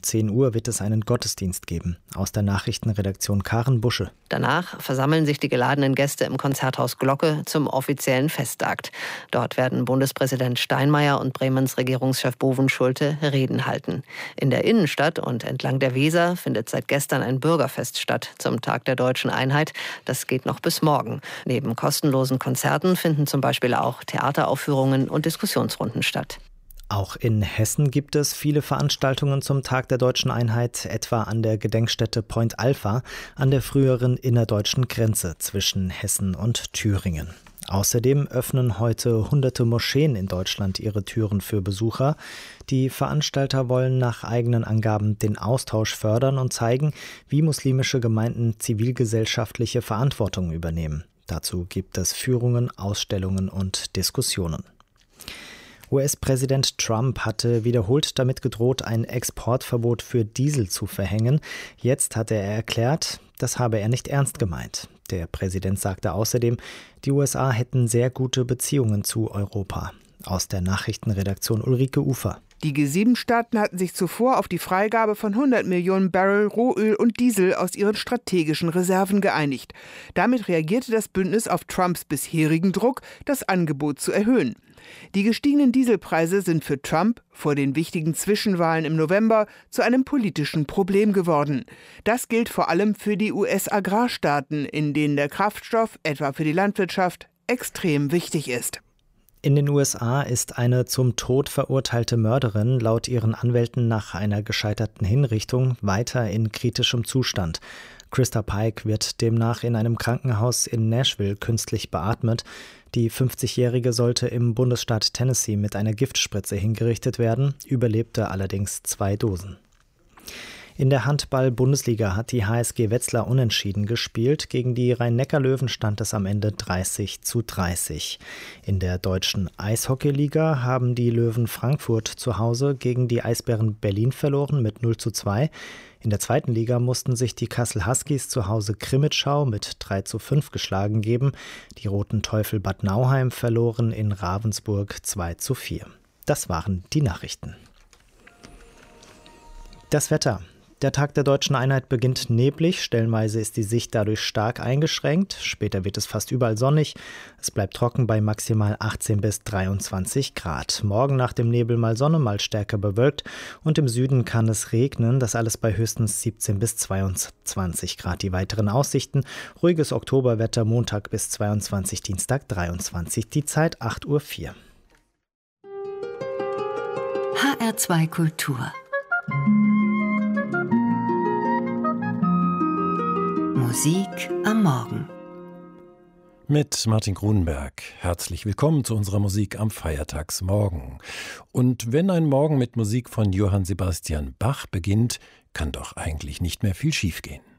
10 Uhr wird es einen Gottesdienst geben. Aus der Nachrichtenredaktion Karen Busche. Danach versammeln sich die geladenen Gäste im Konzerthaus Glocke zum offiziellen Festakt. Dort werden Bundespräsident Steinmeier und Bremens Regierungschef Bovenschulte Reden halten. In der Innenstadt und entlang der Weser findet seit gestern ein Bürgerfest statt zum Tag der Deutschen Einheit. Das geht noch bis morgen. Neben kostenlosen Konzerten finden zum Beispiel auch Theateraufführungen und Diskussionsrunden statt. Auch in Hessen gibt es viele Veranstaltungen zum Tag der Deutschen Einheit, etwa an der Gedenkstätte Point Alpha an der früheren innerdeutschen Grenze zwischen Hessen und Thüringen. Außerdem öffnen heute hunderte Moscheen in Deutschland ihre Türen für Besucher. Die Veranstalter wollen nach eigenen Angaben den Austausch fördern und zeigen, wie muslimische Gemeinden zivilgesellschaftliche Verantwortung übernehmen. Dazu gibt es Führungen, Ausstellungen und Diskussionen. US-Präsident Trump hatte wiederholt damit gedroht, ein Exportverbot für Diesel zu verhängen. Jetzt hatte er erklärt, das habe er nicht ernst gemeint. Der Präsident sagte außerdem, die USA hätten sehr gute Beziehungen zu Europa. Aus der Nachrichtenredaktion Ulrike Ufer. Die G7-Staaten hatten sich zuvor auf die Freigabe von 100 Millionen Barrel Rohöl und Diesel aus ihren strategischen Reserven geeinigt. Damit reagierte das Bündnis auf Trumps bisherigen Druck, das Angebot zu erhöhen. Die gestiegenen Dieselpreise sind für Trump vor den wichtigen Zwischenwahlen im November zu einem politischen Problem geworden. Das gilt vor allem für die US-Agrarstaaten, in denen der Kraftstoff, etwa für die Landwirtschaft, extrem wichtig ist. In den USA ist eine zum Tod verurteilte Mörderin laut ihren Anwälten nach einer gescheiterten Hinrichtung weiter in kritischem Zustand. Krista Pike wird demnach in einem Krankenhaus in Nashville künstlich beatmet. Die 50-Jährige sollte im Bundesstaat Tennessee mit einer Giftspritze hingerichtet werden, überlebte allerdings 2 Dosen. In der Handball-Bundesliga hat die HSG Wetzlar unentschieden gespielt. Gegen die Rhein-Neckar-Löwen stand es am Ende 30:30. In der deutschen Eishockeyliga haben die Löwen Frankfurt zu Hause gegen die Eisbären Berlin verloren mit 0:2. In der zweiten Liga mussten sich die Kassel Huskies zu Hause Krimitschau mit 3:5 geschlagen geben. Die Roten Teufel Bad Nauheim verloren in Ravensburg 2:4. Das waren die Nachrichten. Das Wetter. Der Tag der Deutschen Einheit beginnt neblig, stellenweise ist die Sicht dadurch stark eingeschränkt, später wird es fast überall sonnig, es bleibt trocken bei maximal 18 bis 23 Grad. Morgen nach dem Nebel mal Sonne, mal stärker bewölkt und im Süden kann es regnen, das alles bei höchstens 17 bis 22 Grad. Die weiteren Aussichten, ruhiges Oktoberwetter Montag bis 22, Dienstag 23, die Zeit 8:04 Uhr. HR2 Kultur. Musik am Morgen. Mit Martin Grunenberg. Herzlich willkommen zu unserer Musik am Feiertagsmorgen. Und wenn ein Morgen mit Musik von Johann Sebastian Bach beginnt, kann doch eigentlich nicht mehr viel schiefgehen.